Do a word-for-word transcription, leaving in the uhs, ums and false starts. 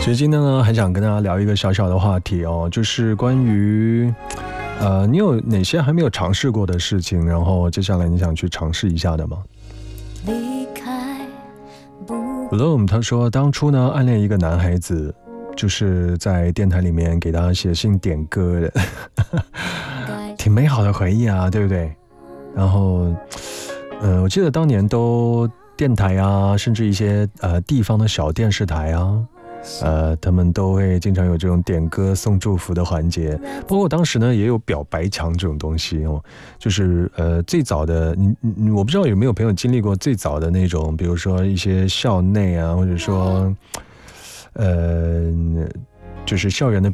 其实今天呢，很想跟大家聊一个小小的话题哦，就是关于，呃，你有哪些还没有尝试过的事情，然后接下来你想去尝试一下的吗？离开 Bloom 他说，当初呢暗恋一个男孩子，就是在电台里面给他写信点歌的，挺美好的回忆啊，对不对？然后，呃，我记得当年都电台啊，甚至一些呃地方的小电视台啊。呃，他们都会经常有这种点歌送祝福的环节，包括当时呢也有表白墙这种东西哦，就是呃最早的你你我不知道有没有朋友经历过最早的那种，比如说一些校内啊，或者说呃就是校园的